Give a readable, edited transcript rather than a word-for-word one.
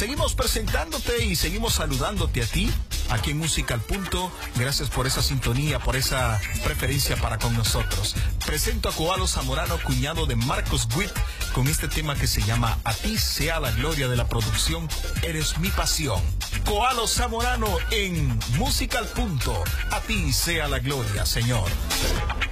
Seguimos presentándote y seguimos saludándote a ti aquí en Música al Punto. Gracias por esa sintonía, por esa preferencia para con nosotros. Presento a Koalo Zamorano, cuñado de Marcos Witt, con este tema que se llama A ti sea la gloria, de la producción Eres mi pasión. Koalo Zamorano en Música al Punto. A ti sea la gloria, Señor.